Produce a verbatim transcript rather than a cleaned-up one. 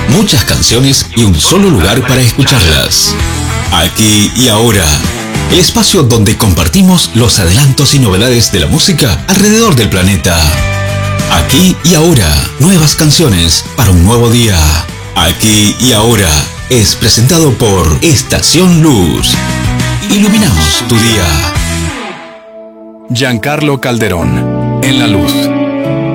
Muchas canciones y un solo lugar para escucharlas. Aquí y ahora. El espacio donde compartimos los adelantos y novedades de la música alrededor del planeta. Aquí y ahora. Nuevas canciones para un nuevo día. Aquí y ahora. Es presentado por Estación Luz. Iluminamos tu día. Giancarlo Calderón, en la luz.